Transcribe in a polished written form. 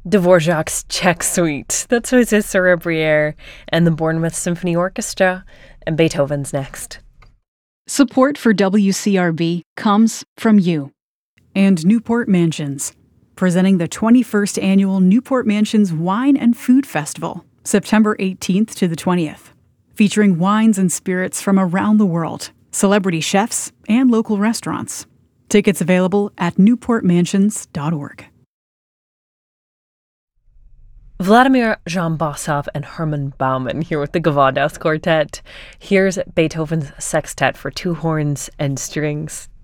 Dvorak's Czech Suite. That's José Cerebriere and the Bournemouth Symphony Orchestra, and Beethoven's next. Support for WCRB comes from you. And Newport Mansions, presenting the 21st Annual Newport Mansions Wine and Food Festival, September 18th to the 20th, featuring wines and spirits from around the world, celebrity chefs, and local restaurants. Tickets available at newportmansions.org. Vladimir Jean-Bossov and Hermann Baumann here with the Gewandhaus Quartet. Here's Beethoven's Sextet for two horns and strings.